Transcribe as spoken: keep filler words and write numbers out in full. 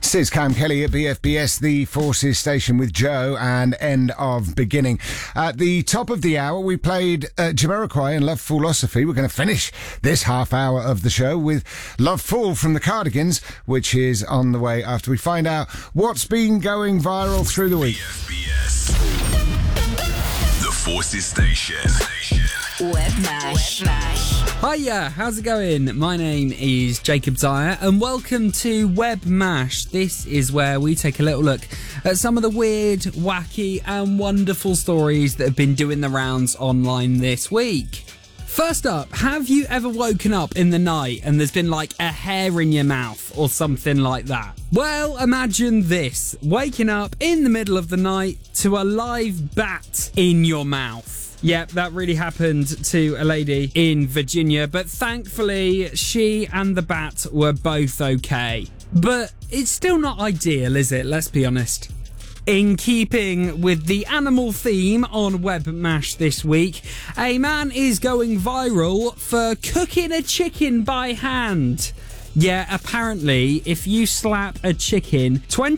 This is Cam Kelly at B F B S, the Forces Station with Joe, and End of Beginning. At the top of the hour, we played uh, Jamiroquai and Love Philosophy. We're going to finish this half hour of the show with Love Fool from the Cardigans, which is on the way after we find out what's been going viral through the week. B F B S, the Forces Station. Web Mash. Web Mash. Hiya, how's it going? My name is Jacob Dyer and welcome to Web Mash. This is where we take a little look at some of the weird, wacky and wonderful stories that have been doing the rounds online this week. First up, have you ever woken up in the night and there's been like a hair in your mouth or something like that? Well, imagine this, waking up in the middle of the night to a live bat in your mouth. Yep, that really happened to a lady in Virginia, but thankfully she and the bat were both okay. But it's still not ideal, is it? Let's be honest. In keeping with the animal theme on Web Mash this week, a man is going viral for cooking a chicken by hand. Yeah, apparently, if you slap a chicken